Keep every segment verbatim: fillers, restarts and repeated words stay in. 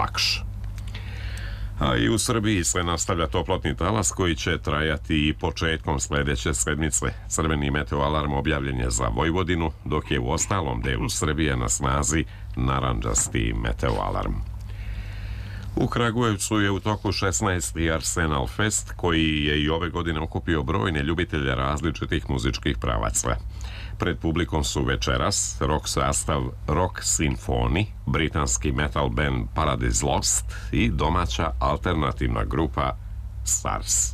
Fakš. A i u Srbiji se nastavlja toplotni talas koji će trajati i početkom sljedeće sedmice. Crveni meteoalarm objavljen je za Vojvodinu, dok je u ostalom delu Srbije na snazi narandžasti meteoalarm. U Kragujevcu je u toku šesnaesti Arsenal Fest, koji je i ove godine okupio brojne ljubitelje različitih muzičkih pravaca. Pred publikom su večeras rock sastav Rock Sinfoni, britanski metal band Paradise Lost i domaća alternativna grupa Stars.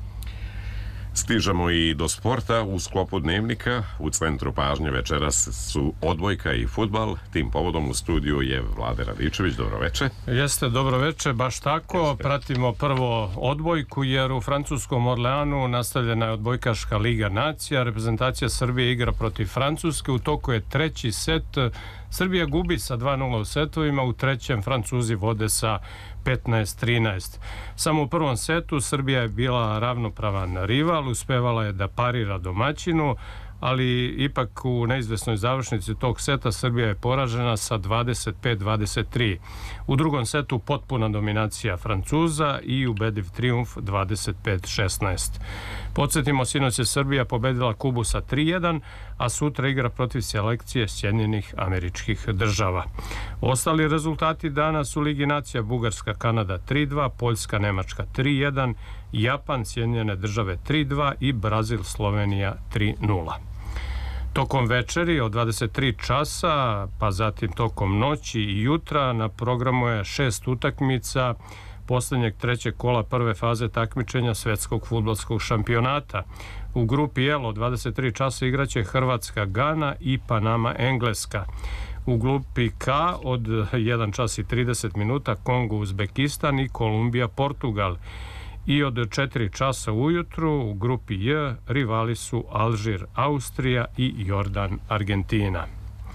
Stižemo i do sporta u sklopu dnevnika. U centru pažnje večeras su odbojka i fudbal. Tim povodom u studiju je Vlade Radičević. Dobro veče. Jeste, dobro veče, baš tako. Jeste. Pratimo prvo odbojku jer u francuskom Orleanu nastavljena je odbojkaška Liga nacija. Reprezentacija Srbije igra protiv Francuske. U toku je treći set. Srbija gubi sa dva nula u setovima, u trećem Francuzi vode sa petnaest trinaest. Samo u prvom setu Srbija je bila ravnopravan rival, uspevala je da parira domaćinu, ali ipak u neizvesnoj završnici tog seta Srbija je poražena sa dvadeset pet dvadeset tri. U drugom setu potpuna dominacija Francuza i ubediv trijumf dvadeset pet šesnaest. Podsjetimo, sinoć je Srbija pobedila Kubu sa tri jedan, a sutra igra protiv selekcije Sjedinjenih Američkih Država. Ostali rezultati danas u Ligi nacija: Bugarska Kanada tri dva, Poljska Nemačka tri jedan, Japan Sjedinjene Države tri dva i Brazil Slovenija tri nula. Tokom večeri od dvadeset tri časa, pa zatim tokom noći i jutra na programu je šest utakmica posljednjeg trećeg kola prve faze takmičenja svetskog fudbalskog šampionata. U grupi L od dvadeset tri časa igraće Hrvatska Gana i Panama Engleska. U grupi K od jedan čas i trideset minuta Kongo Uzbekistan i Kolumbija Portugal. I od četiri časa ujutru u grupi J rivali su Alžir Austrija i Jordan Argentina.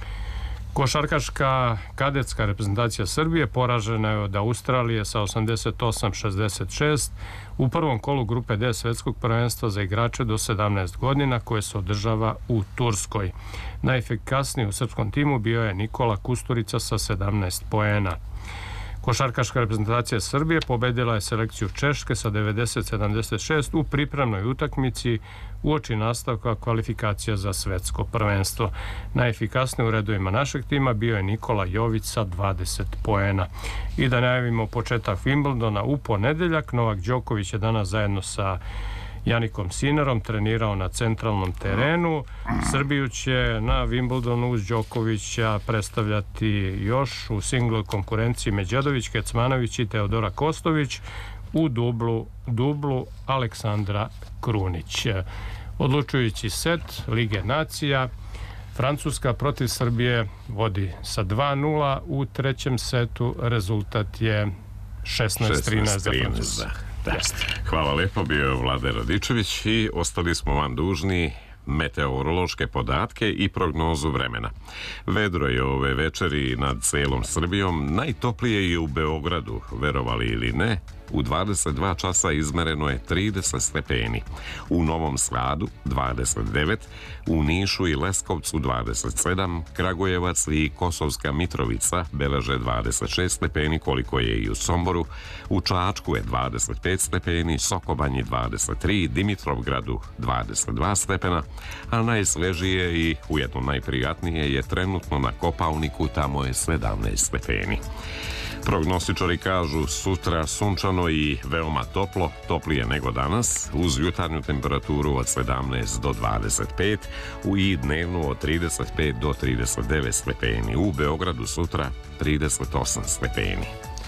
Košarkaška kadetska reprezentacija Srbije poražena je od Australije sa osamdeset osam šezdeset šest u prvom kolu grupe D svetskog prvenstva za igrače do sedamnaest godina koje se održava u Turskoj. Najefikasniji u srpskom timu bio je Nikola Kusturica sa sedamnaest poena. Košarkaška reprezentacija Srbije pobedila je selekciju Češke sa devedeset sedamdeset šest u pripremnoj utakmici uoči nastavka kvalifikacija za svetsko prvenstvo. Najefikasniji u redovima našeg tima bio je Nikola Jović sa dvadeset poena. I da najavimo početak Wimbledona u ponedeljak. Novak Đoković je danas zajedno sa Janikom Sinerom trenirao na centralnom terenu. Srbiju će na Wimbledonu uz Đokovića predstavljati još u singloj konkurenciji Međedović, Kecmanović i Teodora Kostović, u dublu, dublu Aleksandra Krunić. Odlučujući set Lige nacija, Francuska protiv Srbije vodi sa dva nula, u trećem setu rezultat je šesnaest trinaest za Francuse. Da. Hvala lepo, bio je Vlade Radičević i ostali smo vam dužni meteorološke podatke i prognozu vremena. Vedro je ove večeri nad celom Srbijom, najtoplije je u Beogradu, verovali ili ne. U dvadeset dva časa izmereno je trideset stepeni, u Novom Sadu dvadeset devet, u Nišu i Leskovcu dvadeset sedam, Kragujevac i Kosovska Mitrovica beleže dvadeset šest stepeni, koliko je i u Somboru, u Čačku je dvadeset pet stepeni, Sokobanji dvadeset tri, Dimitrovgradu dvadeset dva stepena, a najsvežije i ujedno najprijatnije je trenutno na Kopaoniku, tamo je sedamnaest stepeni. Prognostičari kažu sutra sunčano i veoma toplo, toplije nego danas, uz jutarnju temperaturu od sedamnaest do dvadeset pet, u i dnevnu od trideset pet do trideset devet stepeni. U Beogradu sutra trideset osam stepeni.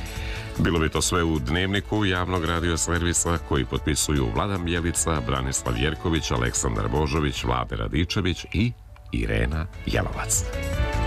Bilo bi to sve u dnevniku javnog radio servisa koji potpisuju Vladan Bjelica, Branislav Jerković, Aleksandar Božović, Vlade Radičević i Irena Jelovac.